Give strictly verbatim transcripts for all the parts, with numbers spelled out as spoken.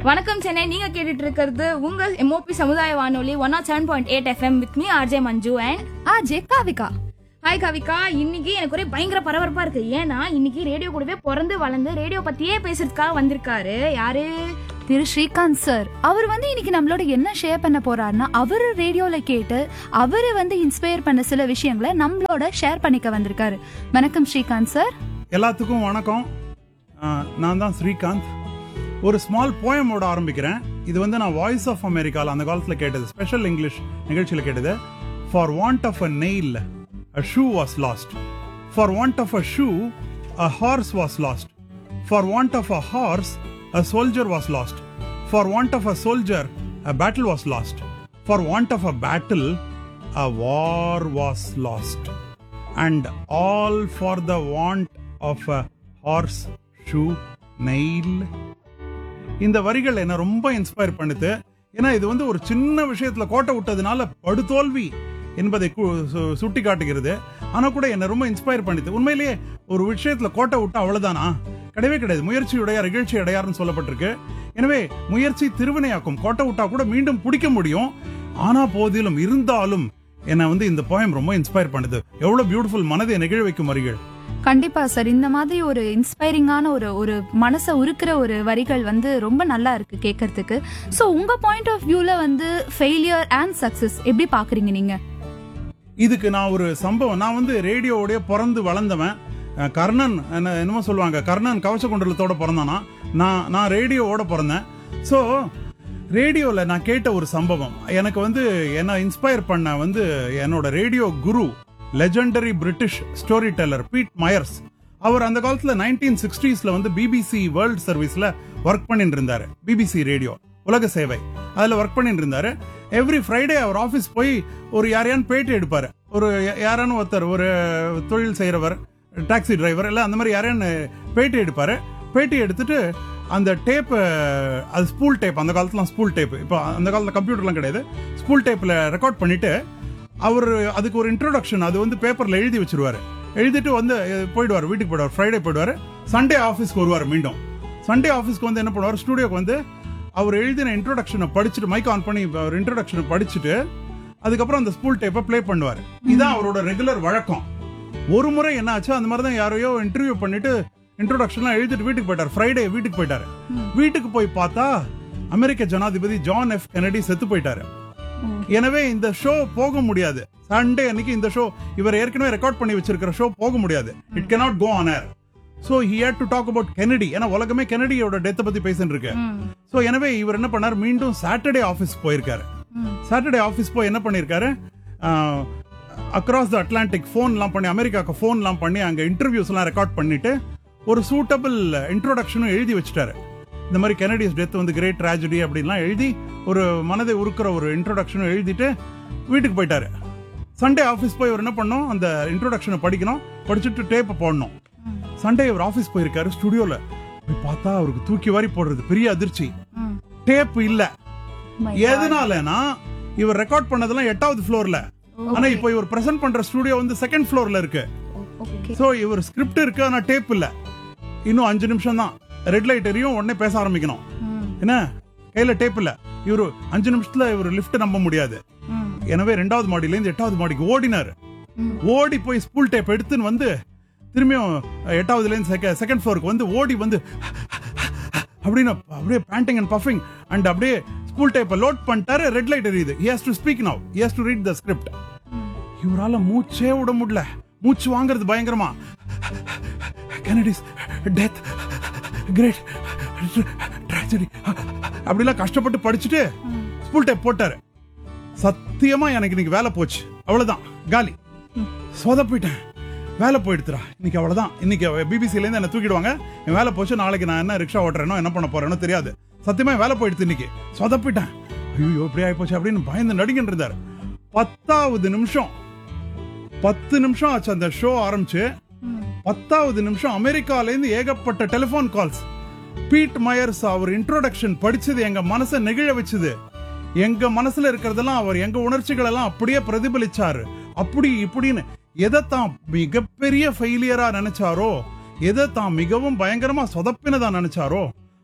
வணக்கம் சென்னை. நீங்க கேட்டுட்டு இருக்கிறது உங்க எம்ஓபி சமுதாய வானொலி one not seven point eight FM with me RJ Manju and RJ காவிகா. Hi Kavika. இன்னைக்கு எனக்கு ஒரே பயங்கர பரபரப்பா இருக்கு. ஏன்னா இன்னைக்கு ரேடியோ கூடவே பிறந்து வளர்ந்து ரேடியோ பத்தியே பேசுறதுக்காக வந்திருக்காரு. யாரு? திரு ஸ்ரீகாந்த் சார். அவர் வந்து இன்னைக்கு நம்மளோட என்ன ஷேர் பண்ண போறாருன்னா, அவரு ரேடியோல கேட்டு அவரு வந்து இன்ஸ்பயர் பண்ண சில விஷயங்களை நம்மளோட ஷேர் பண்ணிக்க வந்திருக்காரு. வணக்கம் ஸ்ரீகாந்த் சார். எல்லாத்துக்கும் வணக்கம். நான் தான் ஸ்ரீகாந்த். ஒரு ஸ்மால் போயமோட ஆரம்பிக்கிறேன். இது வந்து நான் வாய்ஸ் ஆஃப் அமெரிக்காவில் அந்த காலத்தில் கேட்டது, ஸ்பெஷல் இங்கிலீஷ் நிகழ்ச்சியில் கேட்டது. For want of a nail a shoe was lost. For want of a shoe, a horse was lost. For want of a horse, a soldier was lost. For want of a soldier, a battle was lost. For want of a battle, a war was lost. And all for the want of a horse, shoe, nail. இந்த வரிகள் என்ன ரொம்ப inspire பண்ணுது. ஏன்னா இது வந்து ஒரு சின்ன விஷயத்துல கோட்டை விட்டதுனால படுதோல்வி என்பதை சுட்டி காட்டுகிறது. ஆனா கூட என்ன ரொம்ப இன்ஸ்பயர் பண்ணிது. உண்மையிலேயே ஒரு விஷயத்துல கோட்டை விட்டா அவ்வளவுதானா? கிடையவே கிடையாது. முயற்சியுடைய நிகழ்ச்சி அடையாறுன்னு சொல்லப்பட்டிருக்கு. எனவே முயற்சி திருவினையாக்கும். கோட்டை விட்டா கூட மீண்டும் பிடிக்க முடியும். ஆனா போதிலும் இருந்தாலும் என்ன வந்து இந்த போயம் ரொம்ப இன்ஸ்பயர் பண்ணுது. எவ்வளவு பியூட்டிஃபுல், மனதை நெகிழ வைக்கும் வரிகள். கண்டிப்பா சார். இந்த மாதிரி ஒரு இன்ஸ்பைரிங்கான ஒரு ஒரு மனசை உருக்கிற ஒரு வரிகள் வந்து ரொம்ப நல்லா இருக்கு கேட்கறதுக்கு. சோ உங்க பாயிண்ட் ஆஃப் வியூல வந்து ஃபெயிலியர் அண்ட் சக்சஸ் எப்படி பாக்குறீங்க நீங்க? இதுக்கு நான் ஒரு சம்பவம். நான் வந்து ரேடியோவோடய பிறந்து வளர்ந்தவன். கர்ணன் என்னமோ சொல்லுவாங்க, கர்ணன் கவச குண்டலத்தோட பிறந்தானா, நான் நான் ரேடியோவோட பிறந்தேன். ஸோ ரேடியோவில் நான் கேட்ட ஒரு சம்பவம் எனக்கு வந்து என்ன இன்ஸ்பயர் பண்ண வந்து என்னோட ரேடியோ குரு, legendary British story teller beat Myers. அவர் அந்த காலத்தில் நைன்டீன் சிக்ஸ்டீஸ்ல வந்து பிபிசி வேர்ல்ட் சர்வீஸ்ல ஒர்க் பண்ணிட்டு இருந்தாரு. பிபிசி ரேடியோ உலக சேவை அதில் ஒர்க் பண்ணிட்டு இருந்தாரு. எவ்ரி ஃப்ரைடே அவர் ஆஃபீஸ் போய் ஒரு யாரையான்னு பேட்டி எடுப்பாரு. ஒரு யாரானு ஒருத்தர், ஒரு தொழில் செய்கிறவர், டாக்ஸி டிரைவர், இல்லை அந்த மாதிரி யாரையான்னு பேட்டி எடுப்பாரு. பேட்டி எடுத்துட்டு அந்த டேப்பு, அது ஸ்பூல் டேப், அந்த காலத்துல ஸ்பூல் டேப், இப்போ அந்த காலத்தில் கம்ப்யூட்டர்லாம் கிடையாது, ஸ்பூல் டேப்பில் ரெக்கார்ட் பண்ணிட்டு அவர் அதுக்கு ஒரு இன்ட்ரோடக்ஷன் அது வந்து பேப்பரில் எழுதி வச்சிருவாரு. எழுதிட்டு வந்து போயிடுவார், வீட்டுக்கு போயிடுவார். ஃப்ரைடே போயிடுவார். சண்டே ஆஃபீஸ்க்கு வருவார். மீண்டும் சண்டே ஆஃபீஸ்க்கு வந்து என்ன பண்ணுவார், ஸ்டூடியோக்கு வந்து அவர் எழுதின இன்ட்ரோடக்ஷனை படிச்சுட்டு, மைக் ஆன் பண்ணி அவர் இன்ட்ரோடக்ஷனை படிச்சுட்டு அதுக்கப்புறம் அந்த ஸ்பூல் டேப்பை ப்ளே பண்ணுவார். இதுதான் அவரோட ரெகுலர் வழக்கம். ஒரு முறை என்ன ஆச்சு, அந்த மாதிரி தான் யாரையோ இன்டர்வியூ பண்ணிட்டு இன்ட்ரோடக்ஷன்லாம் எழுதிட்டு வீட்டுக்கு போயிட்டார். ஃப்ரைடே வீட்டுக்கு போயிட்டாரு. வீட்டுக்கு போய் பார்த்தா அமெரிக்க ஜனாதிபதி ஜான் எஃப் கெனடி செத்து போயிட்டாரு. எனவே இந்த ஷோ போக முடியாது. சண்டே அன்னைக்கு இந்த ஷோ, இவர் ஏற்கனவே ரெக்கார்ட் பண்ணி வச்சிருக்கிற ஷோ போக முடியாது. It cannot go on air. So he had to talk about Kennedy. ஏன்னா உலகமே கெனடியோட டெத்தை பத்தி பேசிட்டு இருக்கு. சோ எனவே இவர் என்ன பண்ணார், மீண்டும் சாட்டர்டே ஆபீஸ் போயிருக்காரு. சாட்டர்டே ஆபீஸ் போய் என்ன பண்ணிருக்காரு, அக்ராஸ் த அட்லாண்டிக் போன் எல்லாம் பண்ணி, அமெரிக்காவுக்கு போன் எல்லாம் பண்ணி அங்க இன்டர்வியூஸ் எல்லாம் ரெக்கார்ட் பண்ணிட்டு ஒரு சூட்டபிள் இன்ட்ரோடக்ஷனும் எழுதி வச்சுட்டாரு. இந்த மாதிரி கெனடிஸ் டெத் வந்து கிரேட் ட்ராஜடி அப்படின்லாம் எழுதி ஒரு மனதை உருக்கிற ஒரு இன்ட்ரோடக்ஷனும் எழுதிட்டு வீட்டுக்கு போயிட்டாரு. சண்டே ஆஃபீஸ் போய் அவர் என்ன பண்ணோம், அந்த இன்ட்ரோடக்ஷனை படிக்கணும், படிச்சுட்டு டேப்பை போடணும். சண்டே அவர் ஆஃபீஸ் போயிருக்காரு. ஸ்டுடியோல போய் பார்த்தா அவருக்கு தூக்கி வாரி போடுறது பெரிய அதிர்ச்சி. டேப் இல்ல. எதனாலனா இவர் ரெக்கார்ட் பண்ணதெல்லாம் எட்டாவது ஃப்ளோர்ல, ஆனா இப்போ இவர் பிரசன்ட் பண்ற ஸ்டுடியோ வந்து செகண்ட் ஃப்ளோர்ல இருக்கு. சோ இவர் ஸ்கிரிப்ட் இருக்கு, ஆனா டேப் இல்ல. இன்னும் அஞ்சு நிமிஷம் தான், ரெட் லைட் எரியும், உடனே பேச ஆரம்பிக்கணும். என்ன, கையில டேப் இல்ல. இவரு அஞ்சு நிமிஷத்துல இவர் லிஃப்ட் நம்ப முடியாது. எனவே ரெண்டாவது மாடியில இருந்து எட்டாவது மாடிக்கு ஓடினாரு. ஓடி போய் ஸ்பூல் டேப் எடுத்துன்னு வந்து திரும்பியும் எட்டாவதுல இருந்து செகண்ட் ஃப்ளோருக்கு வந்து ஓடி வந்து அப்படின்னு அப்படியே பேண்டிங் அண்ட் பஃபிங் அண்ட் அப்படியே ஸ்பூல் டேப்பை லோட் பண்ணிட்டாரு. ரெட் லைட் எரியுது. he has to speak now, he has to read the script. இவரால மூச்சே விட முடியல. மூச்சு வாங்குறது பயங்கரமா. கெனடிஸ் டெத், கிரேட் ட்ராஜடி அப்படிலாம் கஷ்டப்பட்டு படிச்சுட்டு ஸ்பூல் டேப் போட்டாரு. சத்தியமா எனக்கு இன்னைக்கு வேலை போச்சு, அவ்வளவுதான், காலி, சொதப்பிட்டேன், வேலை போயிடுத்துறா இன்னைக்கு, அவ்வளவுதான். இன்னைக்கு பிபிசில இருந்து என்ன தூக்கிடுவாங்க, என் வேலை போச்சு, நாளைக்கு நான் என்ன ரிக்ஷா ஓட்டுறேனோ என்ன பண்ண போறேனோ தெரியாது. சத்தியமா வேலை போயிடுது, இன்னைக்கு சொதப்பிட்டேன், ஐயோ இப்படி ஆகி போச்சு அப்படின்னு பயந்து நடிக்கிட்டு இருந்தாரு. பத்தாவது நிமிஷம் பத்து நிமிஷம் ஆச்சு அந்த ஷோ ஆரம்பிச்சு. பத்தாவது நிமிஷம் அமெரிக்கால இருந்து ஏகப்பட்ட டெலிபோன் கால்ஸ். பீட் மயர்ஸ் அவர் இன்ட்ரோடக்ஷன் படிச்சது எங்க மனசை நெகிழ வச்சது. எங்க மனசுல இருக்கிறதெல்லாம் அவர் எங்க உணர்ச்சிகள் எல்லாம் அப்படியே பிரதிபலிச்சாரு. அப்படி இப்படின்னு எதை தான் மிகப்பெரிய ஃபெயிலியரா நினைச்சாரோ, எதை தான் மிகவும் பயங்கரமா சொதப்பினதா நினைச்சாரோ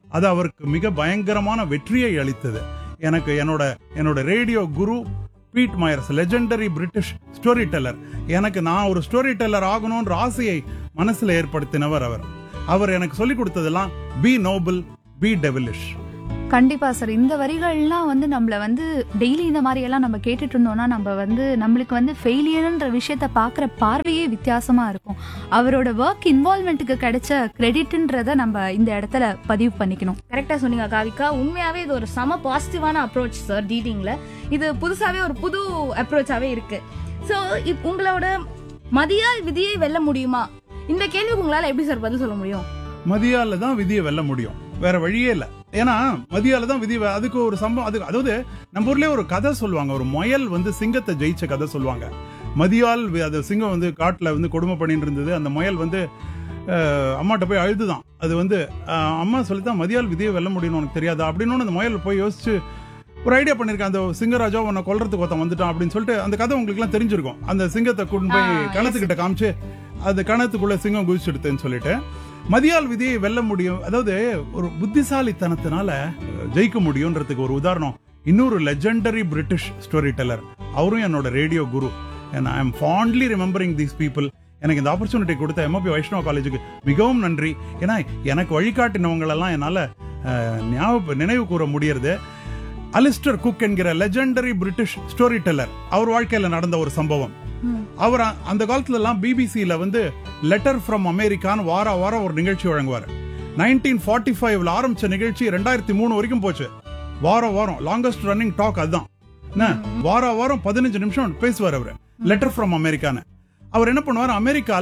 அது அவருக்கு மிக பயங்கரமான வெற்றியை அளித்தது. எனக்கு என்னோட என்னோட ரேடியோ குரு beat Myers, legendary British story teller, எனக்கு நான் ஒரு ஸ்டோரி டெல்லர் ஆகணும்ன்ற ஆசையை மனசுல ஏற்படுத்தினவர் அவர். அவர் எனக்கு சொல்லிக் கொடுத்ததெல்லாம் பி நோபல், பி டெவிலிஷ். கண்டிப்பா சார். இந்த வரிகள்லாம் வந்து நம்மள வந்து டெய்லி இந்த மாதிரி எல்லாம் நம்ம கேட்டுட்டு இருந்தோம்னா நம்ம வந்து நம்மளுக்கு வந்து ஃபெயிலியர்ன்ற விஷயத்த பாக்குற பார்வையே வித்தியாசமா இருக்கும். அவரோட ஒர்க் இன்வால்வ்மெண்ட்டுக்கு கிடைச்ச கிரெடிட்ன்றத நம்ம இந்த இடத்துல பதிவு பண்ணிக்கணும். கரெக்டா சொன்னீங்க காவிகா. உண்மையாவே இது ஒரு சம பாசிட்டிவான அப்ரோச் சார். டீடிங்ல இது புதுசாவே ஒரு புது அப்ரோச்சாவே இருக்கு. சோ உங்களோட மதியால் விதியை வெல்ல முடியுமா? இந்த கேள்விக்கு உங்களால எப்படி சார் பதில் சொல்ல முடியும்? மதியால தான் விதியை வெல்ல முடியும், வேற வழியே இல்ல. ஏன்னா மதியால தான் விதி. அதுக்கு ஒரு சம்பவம், அதுக்கு அதாவது நம்ம ஊர்லயே ஒரு கதை சொல்லுவாங்க. ஒரு முயல் வந்து சிங்கத்தை ஜெயிச்ச கதை சொல்லுவாங்க. மதியால் அது சிங்கம் வந்து காட்டுல வந்து கொடுமை பண்ணிட்டு இருந்தது. அந்த முயல் வந்து அம்மாட்ட போய் அழுதுதான். அது வந்து அம்மா சொல்லித்தான் மதியால் விதியை வெல்ல முடியும்னு உனக்கு தெரியாதா அப்படின்னு அந்த முயல் போய் யோசிச்சு ஒரு ஐடியா பண்ணிருக்கேன். அந்த சிங்கராஜா உன்னை கொல்றதுக்கு ஒருத்தன் வந்துட்டான் அப்படின்னு சொல்லிட்டு அந்த கதை உங்களுக்கு எல்லாம் தெரிஞ்சிருக்கும். அந்த சிங்கத்தை கொண்டு போய் கணத்துக்கிட்ட காமிச்சு அந்த கணத்துக்குள்ள சிங்கம் குதிச்சுடுதுன்னு சொல்லிட்டு மதியால் விதியை வெல்ல முடியும், அதாவது ஒரு புத்திசாலித்தனத்தினால ஜெயிக்க முடியும்ன்றதுக்கு ஒரு உதாரணம் இன்னொரு லெஜெண்டரி பிரிட்டிஷ் ஸ்டோரி டெல்லர். அவரும் என்னோட radio Guru. And I am fondly remembering these people. எனக்கு இந்த ஆப்பர்ச்சுனிட்டி கொடுத்த எம்ஓபி வைஷ்ணவ காலேஜுக்கு மிகவும் நன்றி. ஏன்னா எனக்கு வழிகாட்டினவங்களெல்லாம் என்னால் ஞாபகம் நினைவு கூற முடியறது. அலிஸ்டர் குக் என்கிற லெஜெண்டரி பிரிட்டிஷ் ஸ்டோரி டெல்லர், அவர் வாழ்க்கையில நடந்த ஒரு சம்பவம். அவர் அந்த காலத்துல எல்லாம் பிபிசியில வந்து லெட்டர் ஃப்ரம் அமெரிக்கான்னு வார வாரம் ஒரு நிகழ்ச்சி வழங்குவார். நைன்டீன் ஃபார்ட்டி ஃபைவ்ல ஆரம்பிச்ச நிகழ்ச்சி ரெண்டாயிரத்தி மூணு வரைக்கும் போச்சு. வாரம் வாரம் லாங்கஸ்ட் ரன்னிங் டாக் அதுதான். வார வாரம் பதினஞ்சு நிமிஷம் பேசுவார் அவரு, லெட்டர் ஃப்ரம் அமெரிக்கான்னு. அவர் என்ன பண்ணுவார், அமெரிக்கால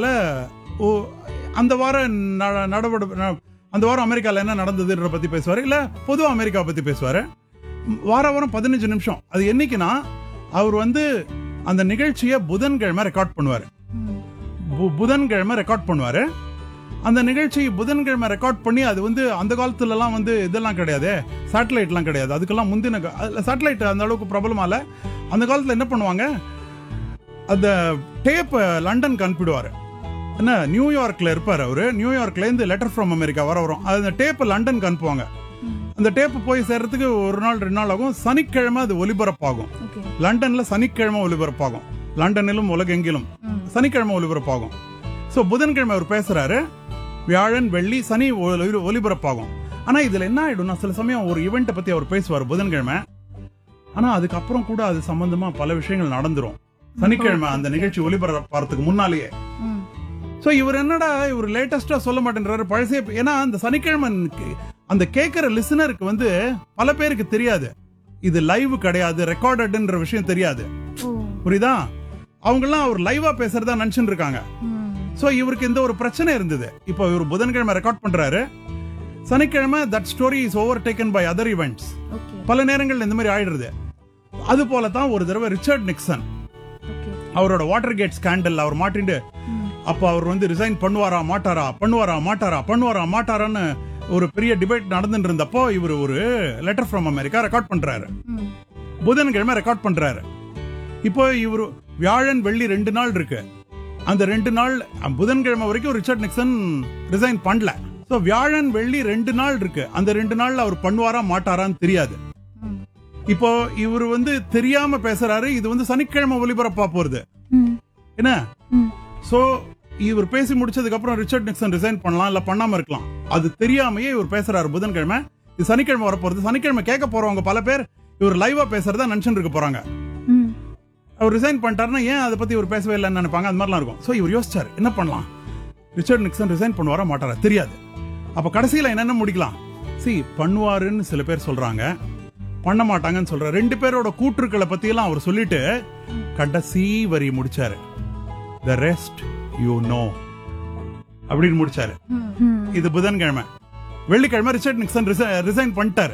அந்த வாரம் நடவடிக்கை அந்த வாரம் அமெரிக்கால என்ன நடந்ததுன்ற பத்தி பேசுவாரு, இல்ல பொதுவா அமெரிக்கா பத்தி பேசுவாரு. வார வாரம் பதினஞ்சு நிமிஷம். அது என்னைக்குன்னா அவர் வந்து அந்த நிகழ்ச்சியை புதன்கிழமை ரெக்கார்ட் பண்ணுவாரு. புதன்கிழமை ரெக்கார்ட் பண்ணுவாரு. அந்த நிகழ்ச்சி புதன்கிழமை ரெக்கார்ட் பண்ணி அது வந்து அந்த காலத்துல எல்லாம் வந்து இதெல்லாம் கிடையாது, சேட்டலைட் எல்லாம் கிடையாது. அதுக்கெல்லாம் முந்தின சேட்டலைட் அந்த அளவுக்கு பிரபலமால. அந்த காலத்துல என்ன பண்ணுவாங்க, அந்த டேப் லண்டனுக்கு அனுப்பிடுவாரு. என்ன, நியூயார்க்ல இருப்பாரு அவரு. நியூயார்க்ல இருந்து லெட்டர் ஃப்ரம் அமெரிக்கா வர வரும். அந்த டேப் லண்டனுக்கு அனுப்புவாங்க. அந்த டேப் போய் சேர்றதுக்கு ஒரு நாள் ரெண்டு நாள் ஆகும். சனிக்கிழமை அது ஒலிபரப்பாகும். லண்டன்ல சனிக்கிழமை ஒலிபரப்பாகும். லண்டனிலும் உலகெங்கிலும் சனிக்கிழமை ஒலிபரப்பாகும். சோ புதன்கிழமை அவர் பேசுறாரு, வியாழன் வெள்ளி சனி ஒலிபரப்பாகும். ஆனா இதுல என்ன ஆயிடும், சில சமயம் ஒரு ஈவெண்ட்டை பத்தி அவர் பேசுவார் புதன்கிழமை. ஆனா அதுக்கப்புறம் கூட அது சம்பந்தமா பல விஷயங்கள் நடந்துரும் சனிக்கிழமை அந்த நிகழ்ச்சி ஒலிபரப்பாறதுக்கு முன்னாலேயே. சோ இவர் என்னடா இவர் லேட்டஸ்டா சொல்ல மாட்டேன்றாரு, பழசே. ஏன்னா அந்த சனிக்கிழமை அந்த கேட்கிற லிசனருக்கு வந்து பல பேருக்கு தெரியாது, இது லைவ் கிடையாது, ரெக்கார்டட்ன்ற விஷயம் தெரியாது. புரியுதா? அவங்க எல்லாம் அவர் லைவா பேசுறதா நினைச்சுட்டு இருக்காங்க. சோ இவருக்கு இந்த ஒரு பிரச்சனை இருந்தது. இப்போ இவர் புதன்கிழமை ரெக்கார்ட் பண்றாரு, சனிக்கிழமை that story is over taken by other events. பல நேரங்கள்ல இந்த மாதிரி ஆயிடுறது. அது போலதான் ஒரு தடவை ரிச்சர்ட் நிக்சன் அவரோட வாட்டர் கேட் ஸ்கேண்டல் அவர் மாட்டிட்டு, அப்ப அவர் வந்து ரிசைன் பண்ணுவாரா மாட்டாரா பண்ணுவாரா மாட்டாரா பண்ணுவாரா மாட்டாரான்னு ஒரு பெரிய டிபேட் நடந்துட்டு இருந்தப்போ இவர் ஒரு லெட்டர் ஃப்ரம் அமெரிக்கா ரெக்கார்ட் பண்றாரு. புதன்கிழமை ரெக்கார்ட் பண்றாரு. இப்போ இவர் வியாழன் வெள்ளி ரெண்டு நாள் இருக்கு. அந்த ரெண்டு நாள் புதன்கிழமை வரைக்கும் ரிச்சர்ட் நிக்சன் ரிசைன் பண்ணல. சோ வியாழன் வெள்ளி ரெண்டு நாள் இருக்கு. அந்த ரெண்டு நாள் அவர் பண்ணுவாரா மாட்டாரான்னு தெரியாது. இப்போ இவர் வந்து தெரியாம பேசுறாரு. இது வந்து சனிக்கிழமை ஒலிபரப்பா போறது என்ன. சோ இவர் பேசி முடிச்சதுக்கு அப்புறம் ரிச்சர்ட் நிக்சன் ரிசைன் பண்ணலாம், இல்ல பண்ணாம இருக்கலாம். அது தெரியாமயே இவர் பேசுறாரு புதன்கிழமை. இது சனிக்கிழமை வரப்போறது. சனிக்கிழமை கேட்க போறவங்க பல பேர் இவர் லைவா பேசுறதா நினைச்சுட்டு இருக்க போறாங்க. அவர் ரிசைன் பண்ணிட்டாருன்னா ஏன் அதை பத்தி இவர் பேசவே இல்லைன்னு நினைப்பாங்க. அது மாதிரிலாம் இருக்கும். சோ இவர் யோசிச்சாரு, என்ன பண்ணலாம், ரிச்சர்ட் நிக்சன் ரிசைன் பண்ணுவாரா மாட்டாரா தெரியாது. அப்ப கடைசியில என்னென்ன முடிக்கலாம். சி பண்ணுவாருன்னு சில பேர் சொல்றாங்க, பண்ண மாட்டாங்கன்னு சொல்ற. ரெண்டு பேரோட கூற்றுக்களை பத்தி எல்லாம் அவர் சொல்லிட்டு கடைசி வரி முடிச்சாரு, the rest you know அப்படின்னு முடிச்சாரு. இது புதன்கிழமை. வெள்ளிக்கிழமை ரிச்சர்ட் நிக்சன் ரிசைன் பண்ணிட்டாரு.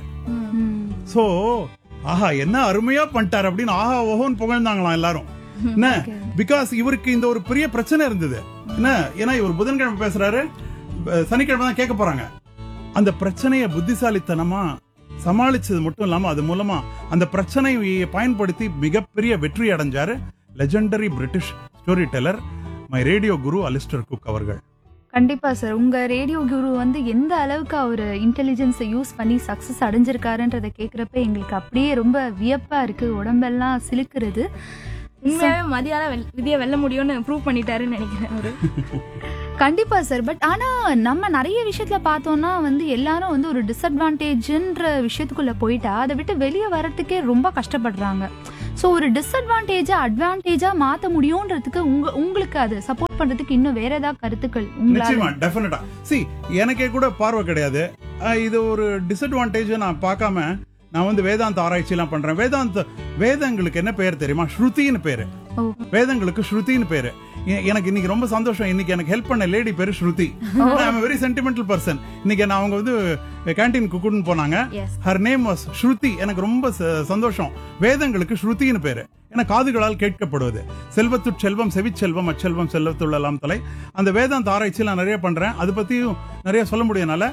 சோ ஆஹா என்ன அருமையா பண்ணிட்டாரு அப்படின்னு ஆஹா ஓஹோன்னு புகழ்ந்தாங்களாம் எல்லாரும். என்ன, பிகாஸ் இவருக்கு இந்த ஒரு பெரிய பிரச்சனை இருந்தது. என்ன, ஏன்னா இவர் புதன்கிழமை பேசுறாரு, சனிக்கிழமை தான் கேட்க போறாங்க. அந்த பிரச்சனையை புத்திசாலித்தனமா சமாளிச்சது மட்டும் இல்லாம அது மூலமா அந்த பிரச்சனையை பயன்படுத்தி மிகப்பெரிய வெற்றி அடைஞ்சாரு legendary British story teller my radio Guru Alastair Cook அவர்கள். கண்டிப்பா சார். உங்க ரேடியோ குரு வந்து எந்த அளவுக்கு அவர் இன்டெலிஜென்ஸை யூஸ் பண்ணி சக்சஸ் அடைஞ்சிருக்காருன்றதை கேட்குறப்ப எங்களுக்கு அப்படியே ரொம்ப வியப்பா இருக்கு, உடம்பெல்லாம் சிலுக்குறது. உண்மையாவே மதியால விதியை வெல்ல முடியும்னு ப்ரூவ் பண்ணிட்டாருன்னு நினைக்கிறேன் அவரு. கண்டிப்பா சார். பட் ஆனா நம்ம நிறைய விஷயத்துல பார்த்தோம்னா வந்து எல்லாரும் வந்து ஒரு டிஸ்அட்வான்டேஜ்ன்ற விஷயத்துக்குள்ள போயிட்டா அதை விட்டு வெளியே வரத்துக்கே ரொம்ப கஷ்டப்படுறாங்க. ஸோ ஒரு டிஸ்அட்வான்டேஜா அட்வான்டேஜா மாத்த முடியும்ன்றதுக்கு உங்க உங்களுக்கு அது சப்போர்ட் பண்றதுக்கு இன்னும் வேற ஏதாவது கருத்துக்கள் நிச்சயமா டெஃபினட்டா. சி எனக்கே கூட பார்வை கிடையாது. அஹ் இது ஒரு டிஸ்அட்வான்டேஜ் நான் பார்க்காம நான் வந்து வேதாந்த ஆராய்ச்சி எல்லாம் பண்றேன். வேதாந்த வேதங்களுக்கு என்ன பேர் தெரியுமா? ஸ்ருதின்னு பேரு. வேதங்களுக்கு ஸ்ருதின்னு பேரு. எ- எனக்கு இன்னைக்கு ரொம்ப சந்தோஷம். இன்னைக்கு எனக்கு ஹெல்ப் பண்ண லேடி பேரு ஸ்ருதி. ஐ அம் வெரி சென்டிமெண்டல் பர்சன். இன்னைக்கு நான் அவங்க வந்து கேண்டீனுக்கு கூட்டின்னு போனாங்க. Yes. ஹர் நேம் வாஸ் ஸ்ருதி. எனக்கு ரொம்ப ச- சந்தோஷம். வேதங்களுக்கு ஸ்ருதின்னு பேரு. ஏன்னா காதுகளால் கேட்கப்படுவது. செல்வத்து செல்வம் செவிச்செல்வம் அச்செல்வம் செல்வத்துள்ளலாம் தலை. அந்த வேதாந்த ஆராய்ச்சி நான் நிறைய பண்றேன். அது பத்தியும் நிறைய சொல்ல முடியனால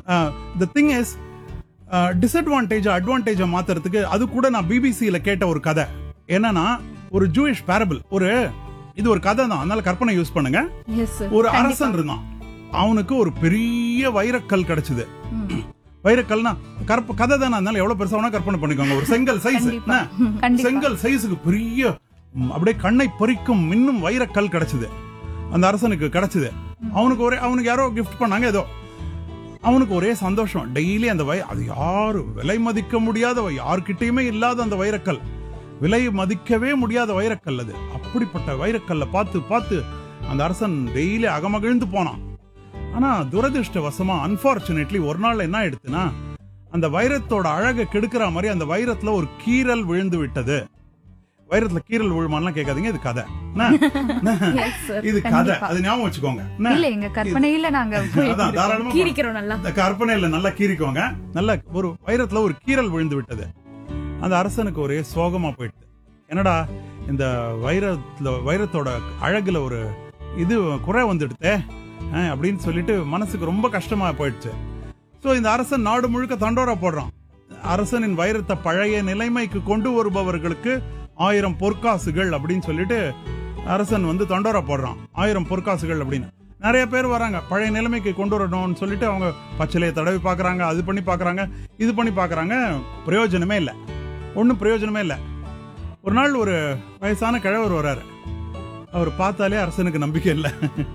the thing is disadvantage advantage மாத்துறதுக்கு அது கூட நான் பிபிசியில கேட்ட ஒரு கதை என்னன்னா, ஒரு ஜூயிஷ் பேரபிள். ஒரு இது ஒரு கதை தான், அதனால கற்பனை யூஸ் பண்ணுங்க. Yes sir. ஒரு அரசன் இருந்தான். அவனுக்கு ஒரு பெரிய வைரக்கல் கிடைச்சது. வைரக்கல்னா கற்ப கதை தானே, அதனால எவ்வளவு பெருசா வேணா கற்பனை பண்ணிக்கோங்க. ஒரு செங்கல் சைஸ், கண்டிப்பா. செங்கல் சைஸுக்கு பெரிய ம், அப்படியே கண்ணை பறிக்கும் மின்னும் வைரக்கல் கிடைச்சது. அந்த அரசனுக்கு கிடைச்சது. அவனுக்கு ஒரே அவனுக்கு யாரோ கிஃப்ட் பண்ணாங்க ஏதோ. அவனுக்கு ஒரே சந்தோஷம். டெய்லி அந்த வை அது யாரு விலை மதிக்க முடியாத வை- யார்கிட்டயுமே இல்லாத அந்த வைரக்கல், விலை மதிக்கவே முடியாத வைரக்கல் அது. அப்படிப்பட்ட வைரக்கல்ல பார்த்து பார்த்து அந்த அரசன் டெய்லி அகமகிழ்ந்து போனான். ஆனா துரதிருஷ்டவசமா அன்பார்ச்சுனேட்லி ஒரு நாள் என்ன ஆயிடுச்சுன்னா, அந்த வைரத்தோட அழகை கெடுக்கிற மாதிரி அந்த வைரத்துல ஒரு கீறல் விழுந்து விட்டது. வைரத்துல கீறல் விழுமான்லாம் கேட்காதீங்க, இது கதை. என்ன? Yes, sir. இது கதை, அது ஞாபகம் வச்சுக்கோங்க. என்ன? இல்ல எங்க கற்பனையில நாங்க போய் அதான் தாராளமா கீரிக்கிறோம் நல்லா. இந்த கற்பனையில நல்லா கீறிக்கோங்க. நல்ல ஒரு வைரத்துல ஒரு கீறல் விழுந்து விட்டது. அந்த அரசனுக்கு ஒரே சோகமா போயிடுது. என்னடா இந்த வைரத்துல வைரத்தோட அழகுல ஒரு இது குறை வந்துடுதே அஹ், அப்படின்னு சொல்லிட்டு மனசுக்கு ரொம்ப கஷ்டமா போயிடுச்சு. சோ இந்த அரசன் நாடு முழுக்க தண்டோரா போடுறான். அரசனின் வைரத்தை பழைய நிலைமைக்கு கொண்டு வருபவர்களுக்கு ஆயிரம் பொற்காசுகள் அப்படின்னு சொல்லிட்டு அரசன் வந்து தண்டோரா போடுறான். ஆயிரம் பொற்காசுகள் அப்படின்னு நிறைய பேர் வராங்க. பழைய நிலைமைக்கு கொண்டு வரணும்னு சொல்லிட்டு அவங்க பச்சிலையை தடவி பாக்குறாங்க, அது பண்ணி பாக்குறாங்க, இது பண்ணி பாக்குறாங்க. பிரயோஜனமே இல்லை, ஒன்றும் பிரயோஜனமே இல்லை. ஒரு நாள் ஒரு வயசான கிழவர் வராரு. அவர் பார்த்தாலே அரசனுக்கு நம்பிக்கை இல்லை.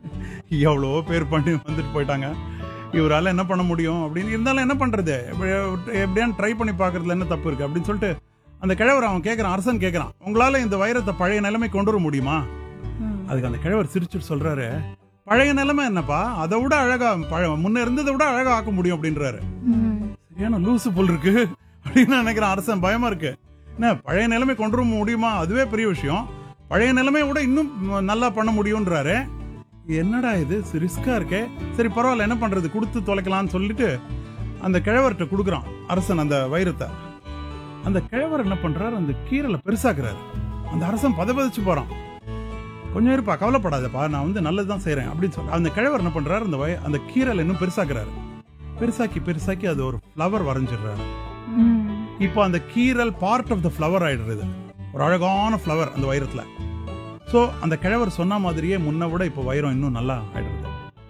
எவ்வளவோ பேர் பண்ணி வந்துட்டு போயிட்டாங்க, இவரால என்ன பண்ண முடியும் அப்படின்னு. இருந்தாலும் என்ன பண்றது, எப்படி- எப்படியான்னு ட்ரை பண்ணி பாக்குறதுல என்ன தப்பு இருக்கு அப்படின்னு சொல்லிட்டு அந்த கிழவர் அவன் கேட்கறான், அரசன் கேட்கறான், உங்களால இந்த வைரத்தை பழைய நிலைமை கொண்டு வர முடியுமா? அதுக்கு அந்த கிழவர் சிரிச்சுட்டு சொல்றாரு, பழைய நிலைமை என்னப்பா, அதை விட அழகா பழ முன்ன இருந்ததை விட அழகா ஆக்க முடியும் அப்படின்றாரு. ஏன்னா லூசு போல் இருக்கு அப்படின்னு நினைக்கிறேன். அரசன் பயமா இருக்கு. என்ன பழைய நிலைமை கொண்டு வர முடியுமா, அதுவே பெரிய விஷயம், பழைய நிலைமையை விட இன்னும் நல்லா பண்ண முடியும்ன்றாரு. என்னடா இது ரிஸ்கா இருக்கே, சரி பரவாயில்ல என்ன பண்றது, கொடுத்து தொலைக்கலாம்னு சொல்லிட்டு அந்த கிழவர்கிட்ட கொடுக்குறான் அரசன் அந்த வைரத்தை. அந்த கிழவர் என்ன பண்றாரு, அந்த கீரலை பெருசாக்குறாரு. அந்த அரசன் பதபதிச்சு போறான். கொஞ்சம் இருப்பா, கவலைப்படாதப்பா, நான் வந்து நல்லதுதான் செய்யறேன் அப்படின்னு சொல்லி அந்த கிழவர் என்ன பண்றாரு, அந்த வய- அந்த கீரலை இன்னும் பெருசாக்குறாரு. பெருசாக்கி பெருசாக்கி அது ஒரு ஃப்ளவர் வரைஞ்சிடுறாரு. இப்போ அந்த கீரல் பார்ட் ஆஃப் த ஃப்ளவர் ஆயிடுறது, ஒரு அழகான ஃப்ளவர் அந்த வைரத்துல. சோ அந்த கிழவர் சொன்ன மாதிரியே முன்ன விட இப்போ வைரம் இன்னும் நல்லா ஆயிடுறது.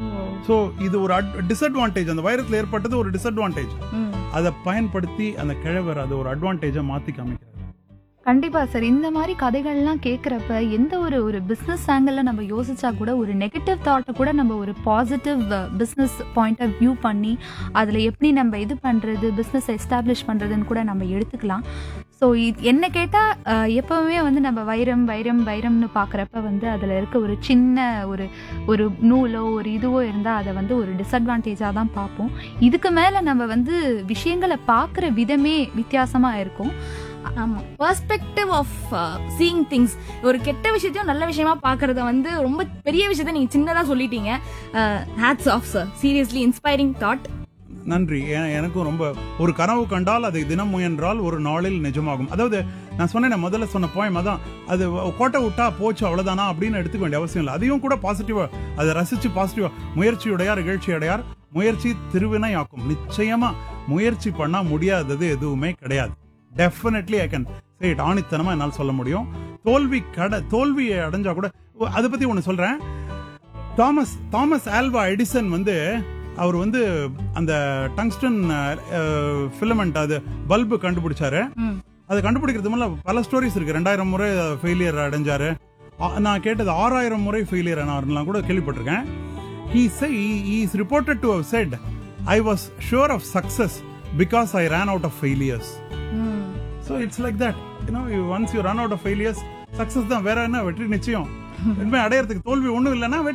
சோ இது ஒரு டிஸ்அட்வான்டேஜ், அந்த வைரத்துல ஏற்பட்டது ஒரு டிஸ்அட்வான்டேஜ். அதை பயன்படுத்தி அந்த கிழவர் அதை ஒரு அட்வான்டேஜா மாத்தி காமிக்கிறார். கண்டிப்பா சார். இந்த மாதிரி கதைகள்லாம் கேட்குறப்ப எந்த ஒரு ஒரு பிஸ்னஸ் ஆங்கிளில் நம்ம யோசிச்சா கூட ஒரு நெகட்டிவ் தாட்டை கூட நம்ம ஒரு positive business point of view பண்ணி அதில் எப்படி நம்ம இது பண்ணுறது, பிஸ்னஸ் எஸ்டாப்ளிஷ் பண்ணுறதுன்னு கூட நம்ம எடுத்துக்கலாம். ஸோ என்ன கேட்டால் எப்போவுமே வந்து நம்ம வைரம் வைரம் வைரம்னு பார்க்குறப்ப வந்து அதில் இருக்க ஒரு சின்ன ஒரு ஒரு நூலோ ஒரு இதுவோ இருந்தால் அதை வந்து ஒரு டிஸ்அட்வான்டேஜாக தான் பார்ப்போம். இதுக்கு மேலே நம்ம வந்து விஷயங்களை பார்க்குற விதமே வித்தியாசமாக இருக்கும். ஆமா, பெர்ஸ்பெக்டிவ் ஆஃப் சீயிங் திங்ஸ். ஒரு கெட்ட விஷயத்தையும் நல்ல விஷயமா பாக்குறத வந்து ரொம்ப பெரிய விஷயத்த நீங்க சின்னதா சொல்லிட்டீங்க. Hats off sir, seriously inspiring thought. நன்றி. எ- எனக்கும் ரொம்ப ஒரு கனவு கண்டால் அதை தினம் முயன்றால் ஒரு நாளில் நிஜமாகும். அதாவது நான் சொன்னேன் முதல்ல சொன்ன போயம் அதான், அது கோட்டை விட்டா போச்சு அவ்வளவுதானா அப்படின்னு எடுத்துக்க வேண்டிய அவசியம் இல்லை. அதையும் கூட பாசிட்டிவா அதை ரசிச்சு பாசிட்டிவா, முயற்சியுடையார் இகழ்ச்சி அடையார், முயற்சி திருவினை ஆக்கும். நிச்சயமா முயற்சி பண்ணா முடியாதது எதுவுமே கிடையாது. Definitely I can say it, ஆணித்தனமா என்னால் சொல்ல முடியும். தோல்வி கட தோல்வியை அடைஞ்சா கூட அதை பத்தி ஒண்ணு சொல்றேன். தாமஸ் தாமஸ் ஆல்வா எடிசன் வந்து அவர் வந்து அந்த டங்ஸ்டன் ஃபிலமெண்ட் அது பல்பு கண்டுபிடிச்சாரு. ம். அது கண்டுபிடிக்கிறது மேல பல ஸ்டோரிஸ் இருக்கு. ரெண்டாயிரம் முறை ஃபெயிலியர் அடைஞ்சாரு. ஆ- நான் கேட்டது ஆறாயிரம் முறை ஃபெயிலியர் ஆனார்லாம் கூட கேள்விப்பட்டிருக்கேன். He say he is reported to have said, I was sure of success because I ran out of failures. ம். So it's like that. You know, you- once you run out of failures, success தான். வேற என்ன, வெற்றி நிச்சயம். இனிமே அடையறதுக்கு தோல்வி ஒண்ணும் இல்லைன்னா